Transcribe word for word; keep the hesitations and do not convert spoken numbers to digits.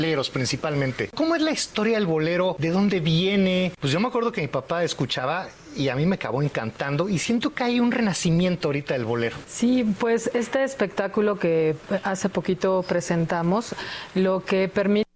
boleros principalmente. ¿Cómo es la historia del bolero? ¿De dónde viene? Pues yo me acuerdo que mi papá escuchaba y a mí me acabó encantando y siento que hay un renacimiento ahorita del bolero. Sí, pues este espectáculo que hace poquito presentamos, lo que permite